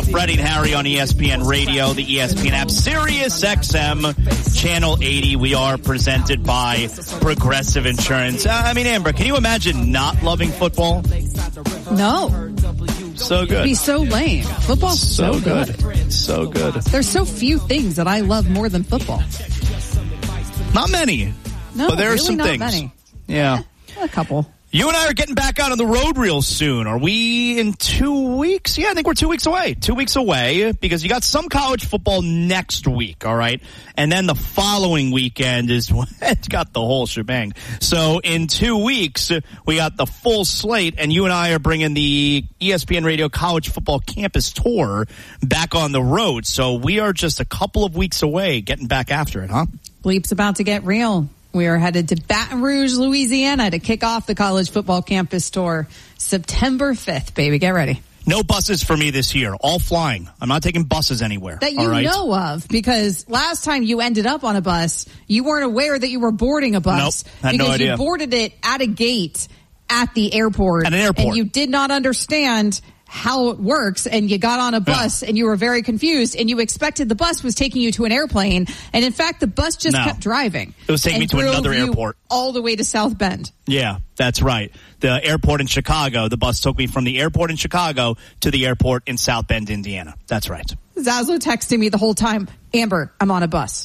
Radio. Freddie and Harry on ESPN Radio, the ESPN app, Sirius XM, Channel 80. We are presented by Progressive Insurance. Amber, can you imagine not loving football? No. So good. It'd be so lame. Football's so good. So good. There's so few things that I love more than football. Not many. No, but there are really some not things. Many. Yeah. A couple. You and I are getting back out on the road real soon. Are we in 2 weeks? Yeah, I think we're 2 weeks away. 2 weeks away because you got some college football next week, all right? And then the following weekend is it's got the whole shebang. So in 2 weeks, we got the full slate, and you and I are bringing the ESPN Radio College Football Campus Tour back on the road. So we are just a couple of weeks away getting back after it, huh? Bleep's about to get real. We are headed to Baton Rouge, Louisiana to kick off the College Football Campus Tour September 5th, baby. Get ready. No buses for me this year. All flying. I'm not taking buses anywhere. That you know of, because last time you ended up on a bus, you weren't aware that you were boarding a bus. Nope, had no idea. Because you boarded it at a gate at the airport. At an airport. And you did not understand how it works, and you got on a bus and you were very confused, and you expected the bus was taking you to an airplane, and in fact the bus just kept driving. It was taking me to another airport. All the way to South Bend. Yeah, that's right. The airport in Chicago, the bus took me from the airport in Chicago to the airport in South Bend, Indiana. That's right. Zazzle texting me the whole time, Amber, I'm on a bus.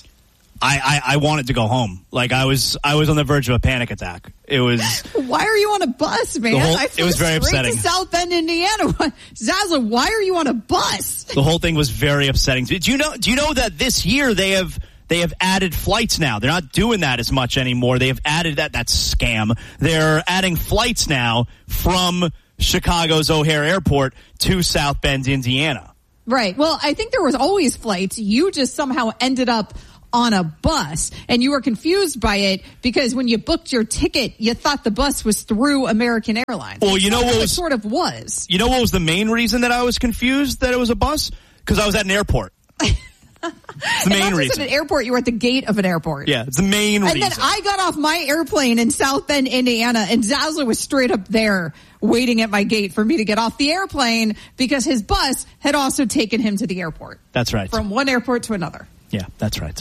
I wanted to go home. Like I was on the verge of a panic attack. It was. Why are you on a bus, man? It was very upsetting. To South Bend, Indiana. Zazzle, why are you on a bus? The whole thing was very upsetting. Do you know that this year they have added flights now? They're not doing that as much anymore. They have added that's scam. They're adding flights now from Chicago's O'Hare Airport to South Bend, Indiana. Right. Well, I think there was always flights. You just somehow ended up on a bus, and you were confused by it because when you booked your ticket, you thought the bus was through American Airlines. Well, you know what it sort of was. You know what was the main reason that I was confused that it was a bus? Because I was at an airport. It's the main reason. At an airport, you were at the gate of an airport. Yeah, it's the main reason. And then I got off my airplane in South Bend, Indiana, and Zazzle was straight up there waiting at my gate for me to get off the airplane because his bus had also taken him to the airport. That's right. From one airport to another. Yeah, that's right.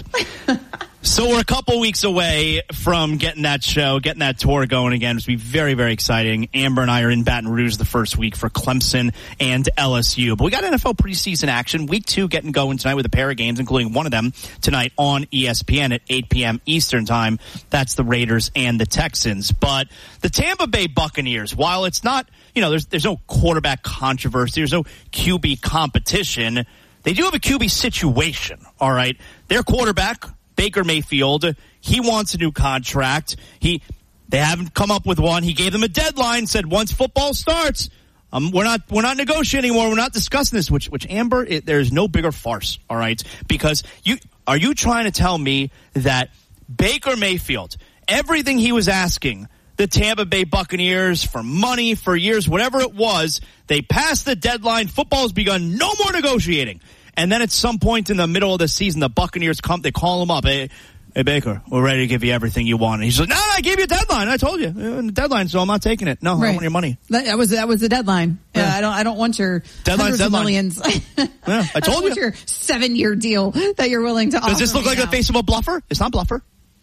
So we're a couple weeks away from getting that tour going again. It's going to be very, very exciting. Amber and I are in Baton Rouge the first week for Clemson and LSU. But we got NFL preseason action. Week 2 getting going tonight with a pair of games, including one of them tonight on ESPN at 8 p.m. Eastern time. That's the Raiders and the Texans. But the Tampa Bay Buccaneers, while it's not, there's no quarterback controversy, there's no QB competition, they do have a QB situation, all right? Their quarterback, Baker Mayfield, he wants a new contract. They haven't come up with one. He gave them a deadline, said once football starts, we're not negotiating anymore. We're not discussing this, which Amber, there's no bigger farce, all right? Because are you trying to tell me that Baker Mayfield, everything he was asking the Tampa Bay Buccaneers for money, for years, whatever it was, they passed the deadline, football's begun, no more negotiating. And then at some point in the middle of the season, the Buccaneers they call him up. Hey, Baker, we're ready to give you everything you want. And he's like, no, I gave you a deadline. I told you. The deadline, so I'm not taking it. No, I don't want your money. That was the deadline. Yeah, I don't want your hundreds of millions. Yeah, I told you. Your 7-year deal that you're willing to offer. Does this look like the face of a bluffer? It's not bluffer.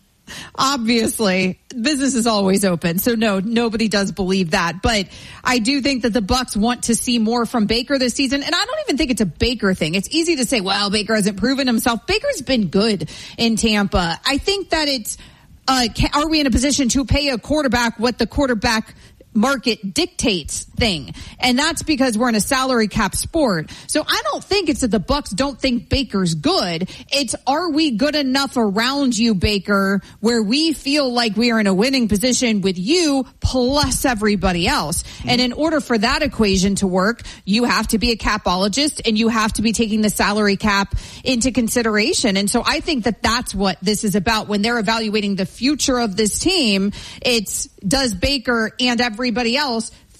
Obviously, business is always open. So no, nobody does believe that. But I do think that the Bucs want to see more from Baker this season. And I don't even think it's a Baker thing. It's easy to say, well, Baker hasn't proven himself. Baker's been good in Tampa. I think that it's, are we in a position to pay a quarterback what the quarterback market dictates thing? And that's because we're in a salary cap sport. So I don't think it's that the Bucs don't think Baker's good. It's, are we good enough around you, Baker, where we feel like we are in a winning position with you plus everybody else? And in order for that equation to work, you have to be a capologist and you have to be taking the salary cap into consideration. And so I think that that's what this is about when they're evaluating the future of this team. It's, does Baker and everybody else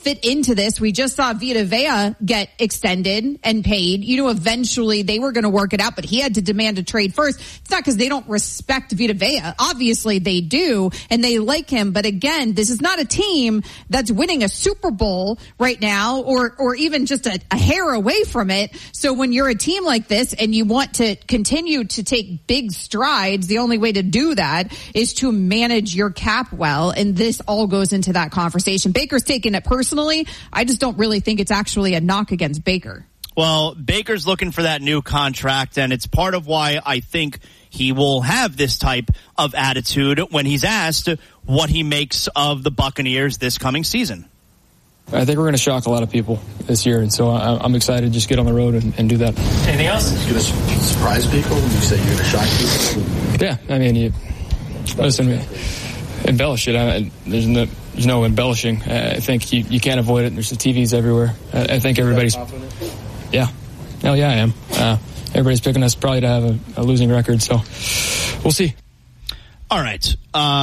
fit into this. We just saw Vita Vea get extended and paid. Eventually they were going to work it out, but he had to demand a trade first. It's not because they don't respect Vita Vea. Obviously they do, and they like him. But again, this is not a team that's winning a Super Bowl right now, or even just a hair away from it. So when you're a team like this and you want to continue to take big strides, the only way to do that is to manage your cap well. And this all goes into that conversation. Baker's taking it personally. I just don't really think it's actually a knock against Baker. Well, Baker's looking for that new contract, and it's part of why I think he will have this type of attitude when he's asked what he makes of the Buccaneers this coming season. I think we're going to shock a lot of people this year, and so I'm excited to just get on the road and do that. Anything else? You're going to surprise people when you say you're going to shock people? Yeah, I mean, listen, embellish it. There's no embellishing. I think you can't avoid it. There's the TVs everywhere. I think everybody's... Yeah. Hell yeah, I am. Everybody's picking us probably to have a losing record, so we'll see. All right.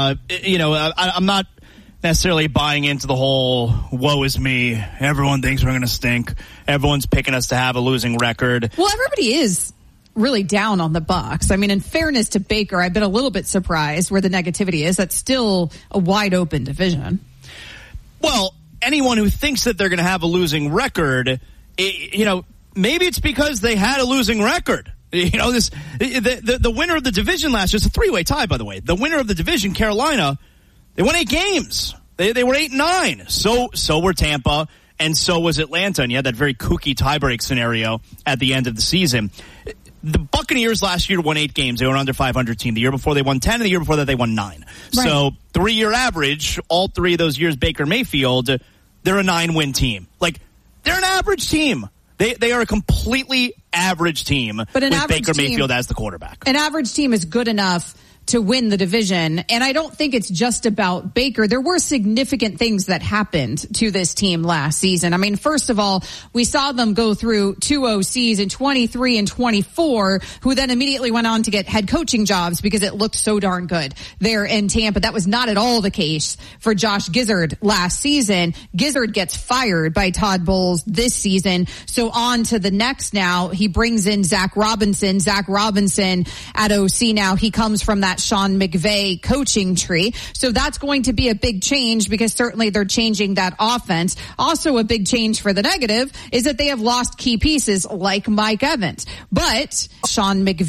I'm not necessarily buying into the whole woe is me. Everyone thinks we're going to stink. Everyone's picking us to have a losing record. Well, everybody is really down on the Bucs. I mean, in fairness to Baker, I've been a little bit surprised where the negativity is. That's still a wide open division. Well, anyone who thinks that they're going to have a losing record, maybe it's because they had a losing record. The winner of the division last year, it's a three-way tie, by the way. The winner of the division, Carolina, they won 8 games. They were 8-9. So were Tampa, and so was Atlanta. And you had that very kooky tiebreak scenario at the end of the season. The Buccaneers last year won 8 games. They were an under 500 team. The year before they won 10, and the year before that they won 9. Right. So 3-year average, all 3 of those years, Baker Mayfield, they're a 9-win team. They're an average team. They are a completely average team with Baker Mayfield as the quarterback. An average team is good enough to win the division. And I don't think it's just about Baker. There were significant things that happened to this team last season. I mean, first of all, we saw them go through 2 OCs in 23 and 24, who then immediately went on to get head coaching jobs because it looked so darn good there in Tampa. That was not at all the case for Josh Gizzard last season. Gizzard gets fired by Todd Bowles this season. So on to the next now. He brings in Zach Robinson. Zach Robinson at OC now. He comes from that Sean McVay coaching tree. So that's going to be a big change because certainly they're changing that offense. Also a big change for the negative is that they have lost key pieces like Mike Evans. But Sean McVay